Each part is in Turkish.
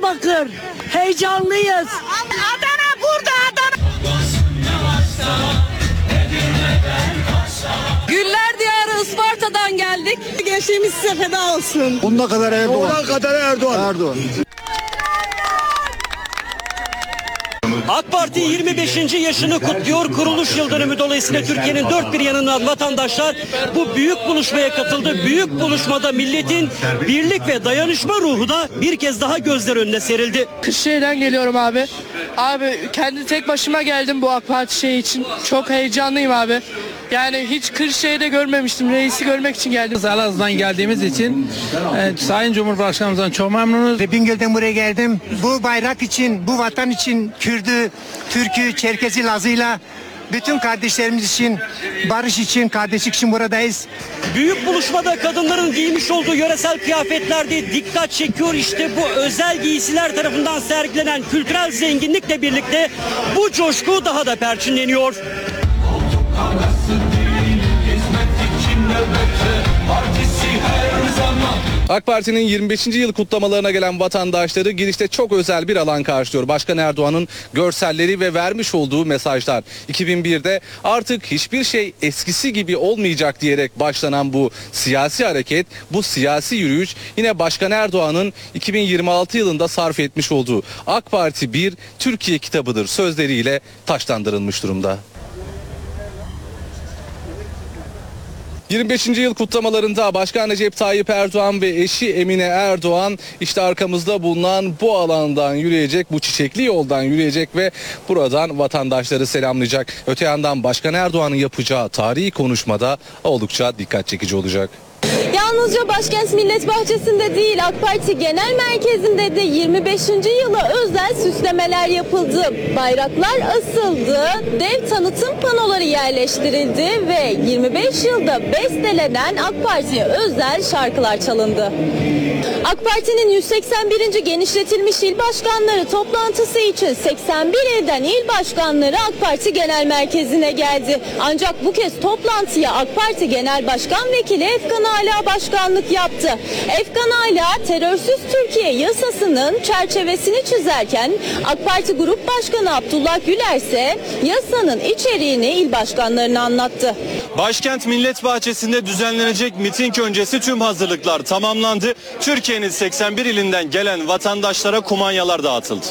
Diyarbakır. Heyecanlıyız. Adana burada, Adana. Güller diyarı Isparta'dan geldik. Gençliğimiz size feda olsun. Sonuna kadar Erdoğan. Sonuna kadar Erdoğan. AK Parti 25. yaşını kutluyor. Kuruluş yıl dönümü dolayısıyla Türkiye'nin dört bir yanından vatandaşlar bu büyük buluşmaya katıldı. Büyük buluşmada milletin birlik ve dayanışma ruhu da bir kez daha gözler önüne serildi. Kırşehir'den geliyorum abi. Abi kendi tek başıma geldim bu AK Parti için. Çok heyecanlıyım abi. Yani hiç Kırşehir'de görmemiştim. Reisi görmek için geldim. Elazığ'dan geldiğimiz için Sayın Cumhurbaşkanımızdan çok memnunuz. Bingöl'den buraya geldim. Bu bayrak için, bu vatan için Kürdü, Türk'ü, Çerkezi, Lazı'yla bütün kardeşlerimiz için, barış için, kardeşlik için buradayız. Büyük buluşmada kadınların giymiş olduğu yöresel kıyafetlerde dikkat çekiyor. İşte bu özel giysiler tarafından sergilenen kültürel zenginlikle birlikte bu coşku daha da perçinleniyor. AK Parti'nin 25. yıl kutlamalarına gelen vatandaşları girişte çok özel bir alan karşılıyor. Başkan Erdoğan'ın görselleri ve vermiş olduğu mesajlar. 2001'de artık hiçbir şey eskisi gibi olmayacak diyerek başlanan bu siyasi hareket, bu siyasi yürüyüş yine Başkan Erdoğan'ın 2026 yılında sarf etmiş olduğu AK Parti bir Türkiye kitabıdır sözleriyle taşlandırılmış durumda. 25. yıl kutlamalarında Başkan Recep Tayyip Erdoğan ve eşi Emine Erdoğan işte arkamızda bulunan bu alandan yürüyecek, bu çiçekli yoldan yürüyecek ve buradan vatandaşları selamlayacak. Öte yandan Başkan Erdoğan'ın yapacağı tarihi konuşmada oldukça dikkat çekici olacak. Yalnızca Başkent Millet Bahçesi'nde değil, AK Parti Genel Merkezi'nde de 25. yıla özel süslemeler yapıldı. Bayraklar asıldı, dev tanıtım panoları yerleştirildi ve 25 yılda bestelenen AK Parti'ye özel şarkılar çalındı. AK Parti'nin 181. genişletilmiş il başkanları toplantısı için 81 ilden il başkanları AK Parti Genel Merkezi'ne geldi. Ancak bu kez toplantıya AK Parti Genel Başkan Vekili Efkan Ala başkanlık yaptı. Efkan Ala terörsüz Türkiye yasasının çerçevesini çizerken AK Parti Grup Başkanı Abdullah Güler ise yasanın içeriğini il başkanlarına anlattı. Başkent Millet Bahçesi'nde düzenlenecek miting öncesi tüm hazırlıklar tamamlandı. Türkiye'nin 81 ilinden gelen vatandaşlara kumanyalar dağıtıldı.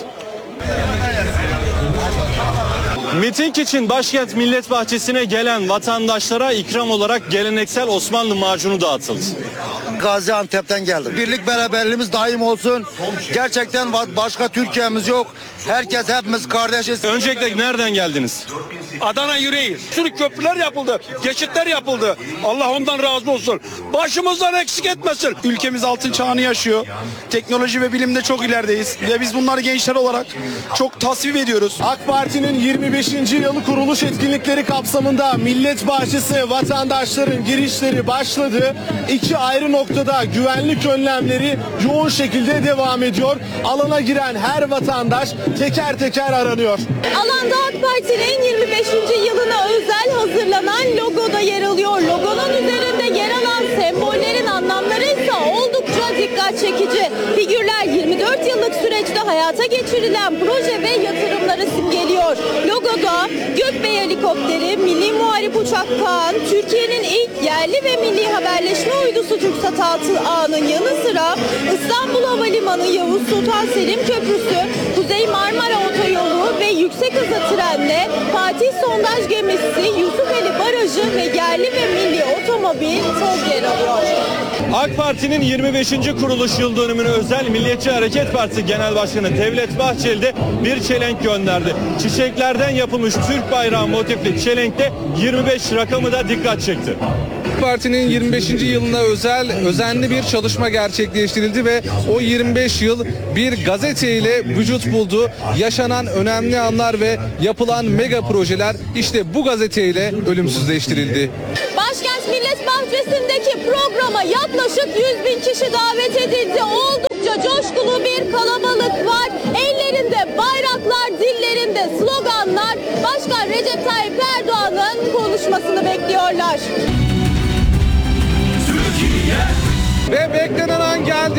Miting için Başkent Millet Bahçesi'ne gelen vatandaşlara ikram olarak geleneksel Osmanlı macunu dağıtıldı. Gaziantep'ten geldim. Birlik beraberliğimiz daim olsun. Gerçekten başka Türkiye'miz yok. Herkes hepimiz kardeşiz. Öncelikle nereden geldiniz? Adana yüreği. Sürü köprüler yapıldı, geçitler yapıldı. Allah ondan razı olsun. Başımızdan eksik etmesin. Ülkemiz altın çağını yaşıyor. Teknoloji ve bilimde çok ilerideyiz. Ve biz bunları gençler olarak çok tasvip ediyoruz. AK Parti'nin 25. yılı kuruluş etkinlikleri kapsamında Millet Bahçesi vatandaşların girişleri başladı. İki ayrı noktada güvenlik önlemleri yoğun şekilde devam ediyor. Alana giren her vatandaş teker teker aranıyor. Alanda AK Parti'nin 25. yılına özel hazırlanan logoda yer alıyor. Logonun üzerinde yer alan sembollerin anlamları ise oldukça dikkat çekici. Figürler 24 yıllık süreçte hayata geçirilen proje ve yatırımları simgeliyor. Logoda Gökbey helikopteri, Milli Muharip Uçak Kaan, Türkiye'nin ilk yerli ve milli haberleşme uydusu TürkSat 6 A'nın yanı sıra İstanbul Havalimanı Yavuz Sultan Selim Köprüsü, Kuzey Marmara Otoyolu ve yüksek hızlı trenle Fatih Sondaj Gemisi, Yusufeli Barajı ve yerli ve milli otomobil TOG yer alıyor. AK Parti'nin 25. kuruluş yıl dönümüne özel Milliyetçi Hareket Partisi Genel Başkanı Devlet Bahçeli de bir çelenk gönderdi. Çiçeklerden yapılmış Türk bayrağı motifli çelenkte 25 rakamı da dikkat çekti. Parti'nin 25. yılına özenli bir çalışma gerçekleştirildi ve o 25 yıl bir gazeteyle vücut buldu. Yaşanan önemli anlar ve yapılan mega projeler işte bu gazeteyle ölümsüzleştirildi. Başkent Millet Bahçesi'ndeki programa yaklaşık 100.000 kişi davet edildi. Oldukça coşkulu bir kalabalık var. Ellerinde bayraklar, dillerinde sloganlar. Başkan Recep Tayyip Erdoğan'ın konuşmasını bekliyorlar. Ve beklenen an geldi. Başkan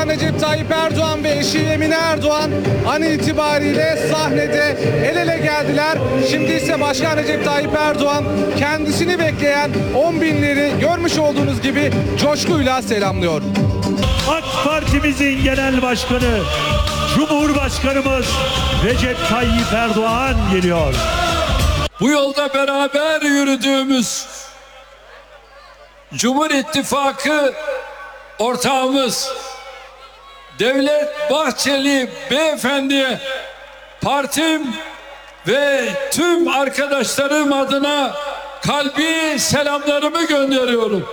Başkan Recep Tayyip Erdoğan ve eşi Emine Erdoğan an itibariyle sahnede el ele geldiler. Şimdi ise Başkan Recep Tayyip Erdoğan kendisini bekleyen 10 binleri görmüş olduğunuz gibi coşkuyla selamlıyor. AK Partimizin genel başkanı Cumhurbaşkanımız Recep Tayyip Erdoğan geliyor. Bu yolda beraber yürüdüğümüz Cumhur İttifakı ortağımız Devlet Bahçeli Beyefendi'ye partim ve tüm arkadaşlarım adına kalbi selamlarımı gönderiyorum.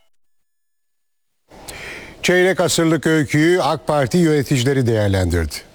Çeyrek asırlık öyküyü AK Parti yöneticileri değerlendirdi.